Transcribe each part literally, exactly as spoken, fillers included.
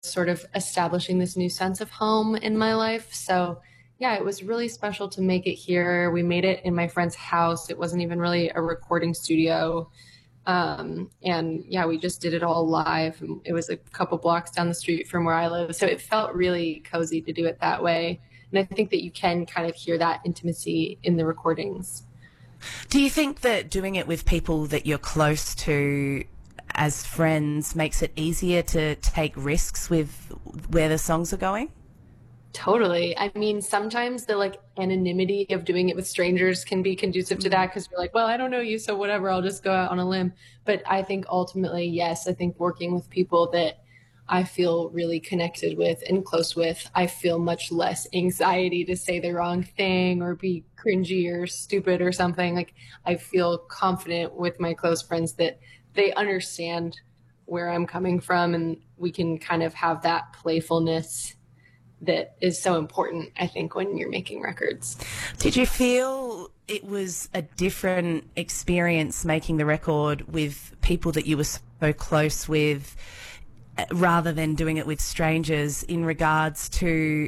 sort of establishing this new sense of home in my life. So yeah, it was really special to make it here. We made it in my friend's house. It wasn't even really a recording studio. Um, and yeah, we just did it all live. It was a couple blocks down the street from where I live. So it felt really cozy to do it that way. And I think that you can kind of hear that intimacy in the recordings. Do you think that doing it with people that you're close to as friends makes it easier to take risks with where the songs are going? Totally. I mean, sometimes the like anonymity of doing it with strangers can be conducive to that because you're like, well, I don't know you, so whatever, I'll just go out on a limb. But I think ultimately, yes, I think working with people that I feel really connected with and close with, I feel much less anxiety to say the wrong thing or be cringy or stupid or something. Like I feel confident with my close friends that they understand where I'm coming from and we can kind of have that playfulness that is so important, I think, when you're making records. Did you feel it was a different experience making the record with people that you were so close with rather than doing it with strangers in regards to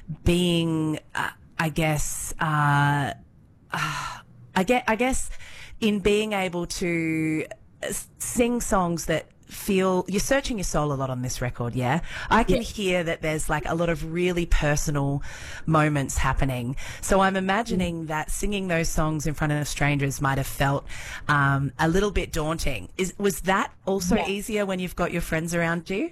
being, uh, I guess, uh, uh, I, get, I guess in being able to sing songs that feel you're searching your soul a lot on this record, yeah? I can yeah. hear that there's like a lot of really personal moments happening. So I'm imagining mm. that singing those songs in front of strangers might have felt um, a little bit daunting. Is was that also yeah. easier when you've got your friends around you?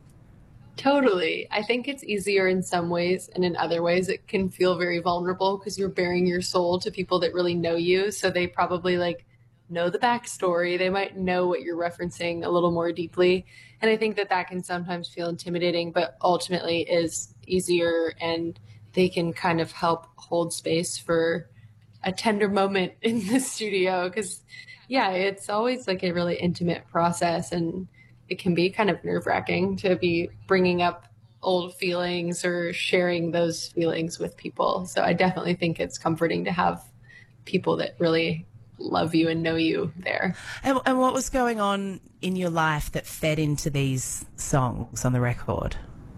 Totally. I think it's easier in some ways, and in other ways it can feel very vulnerable because you're bearing your soul to people that really know you. So they probably like know the backstory. They might know what you're referencing a little more deeply. And I think that that can sometimes feel intimidating, but ultimately is easier and they can kind of help hold space for a tender moment in the studio. Cause yeah, it's always like a really intimate process and it can be kind of nerve wracking to be bringing up old feelings or sharing those feelings with people. So I definitely think it's comforting to have people that really love you and know you there. And, and what was going on in your life that fed into these songs on the record?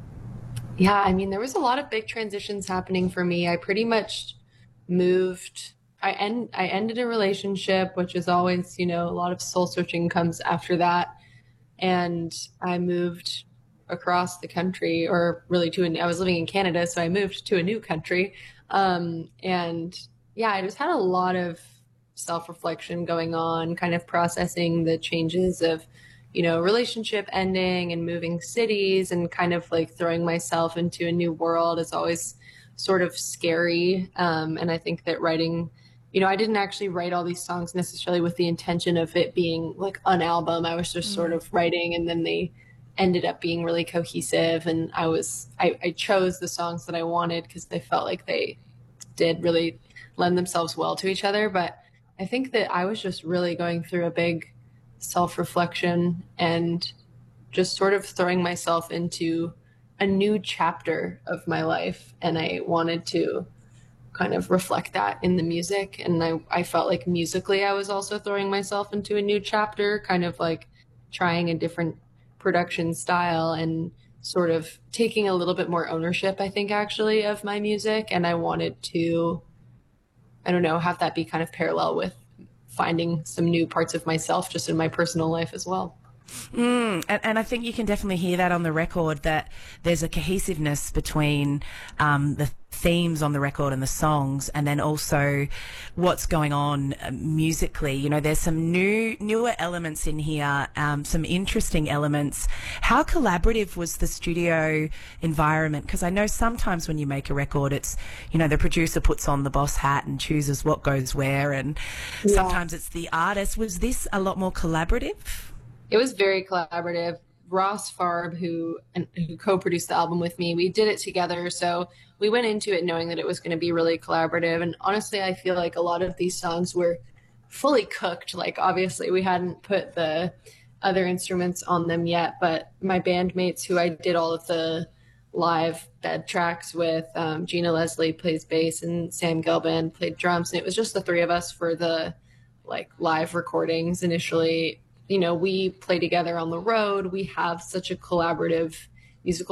Yeah, I mean, there was a lot of big transitions happening for me. I pretty much moved. I end. I ended a relationship, which is always, you know, a lot of soul searching comes after that. And I moved across the country, or really to an. I was living in Canada, so I moved to a new country. Um, and yeah, I just had a lot of self-reflection going on, kind of processing the changes of, you know, relationship ending and moving cities and kind of like throwing myself into a new world is always sort of scary. Um, and I think that writing, you know, I didn't actually write all these songs necessarily with the intention of it being like an album. I was just mm-hmm. sort of writing and then they ended up being really cohesive. And I was, I, I chose the songs that I wanted because they felt like they did really lend themselves well to each other. But I think that I was just really going through a big self-reflection and just sort of throwing myself into a new chapter of my life. And I wanted to kind of reflect that in the music. And I, I felt like musically, I was also throwing myself into a new chapter, kind of like trying a different production style and sort of taking a little bit more ownership, I think, actually, of my music. And I wanted to I don't know, have that be kind of parallel with finding some new parts of myself just in my personal life as well. Mm, and, and I think you can definitely hear that on the record, that there's a cohesiveness between um, the themes on the record and the songs, and then also what's going on musically. You know, there's some new newer elements in here, um, some interesting elements. How collaborative was the studio environment? Because I know sometimes when you make a record, it's, you know, the producer puts on the boss hat and chooses what goes where, and yeah. sometimes it's the artist. Was this a lot more collaborative? It was very collaborative. Ross Farb, who who co-produced the album with me, we did it together. So we went into it knowing that it was going to be really collaborative. And honestly, I feel like a lot of these songs were fully cooked. Like, obviously, we hadn't put the other instruments on them yet, but my bandmates who I did all of the live bed tracks with, um, Gina Leslie plays bass and Sam Gelban played drums. And it was just the three of us for the like live recordings initially. You know, we play together on the road. We have such a collaborative musical